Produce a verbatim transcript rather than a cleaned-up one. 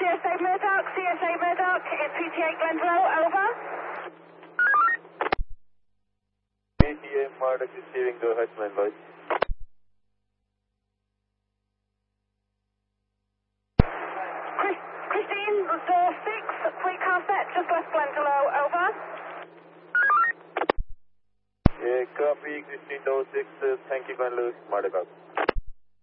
S A Murdoch, C S A Murdoch, is P T A Glendalough, over. P T A Murdoch receiving, go ahead, Glendalough. Chris, Christine, door six, three car set, just left Glendalough, over. Yeah, copy, Christine, door six, uh, thank you, Glendalough, Murdoch out.